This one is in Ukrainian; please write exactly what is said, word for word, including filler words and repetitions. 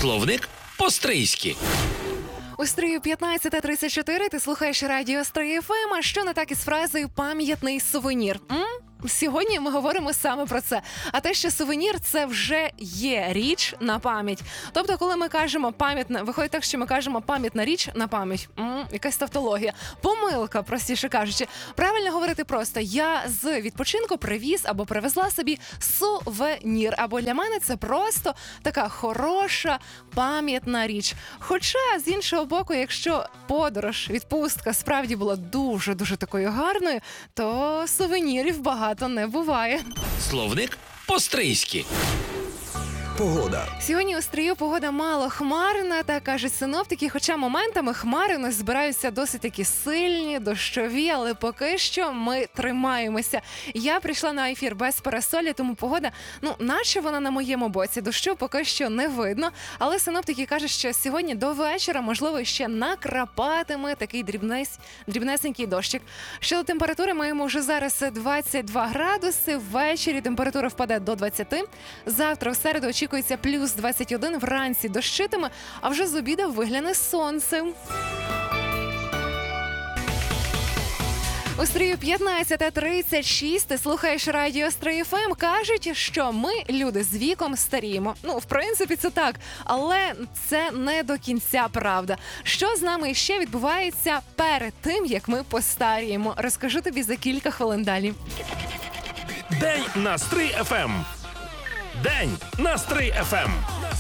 Словник по-стрийськи. У Стрию п'ятнадцята тридцять чотири, ти слухаєш радіо Стрий еф ем, а що не так із фразою «пам'ятний сувенір»? М? Сьогодні ми говоримо саме про це. А те, що сувенір – це вже є річ на пам'ять. Тобто, коли ми кажемо «пам'ятна», виходить так, що ми кажемо «пам'ятна річ на пам'ять». М, якась тавтологія. Помилка, простіше кажучи. Правильно говорити просто «я з відпочинку привіз або привезла собі сувенір». Або для мене це просто така хороша, пам'ятна річ. Хоча, з іншого боку, якщо подорож, відпустка справді була дуже-дуже такою гарною, то сувенірів багато то не буває. Словник по-стрийськи. Погода. Сьогодні у Стрию погода мало хмарна, та кажуть синоптики, хоча моментами хмари у нас збираються досить такі сильні, дощові, але поки що ми тримаємося. Я прийшла на ефір без парасолі, тому погода, ну, наче вона на моєму боці. Дощу поки що не видно, але синоптики кажуть, що сьогодні до вечора, можливо, ще накрапатиме такий дрібнесь, дрібнесенький дощик. Щодо температури, маємо вже зараз двадцять два градуси, ввечері температура впаде до двадцяти. Завтра в середу очікується плюс двадцять один, вранці дощитиме, а вже з обіда вигляне сонце. У Стрию п'ятнадцята тридцять шість, ти слухаєш радіо Стрий еф ем. Кажуть, що ми, люди, з віком старіємо. Ну, в принципі, це так, але це не до кінця правда. Що з нами ще відбувається перед тим, як ми постаріємо? Розкажу тобі за кілька хвилин далі. День на Стрий еф ем. День на Стрий еф ем.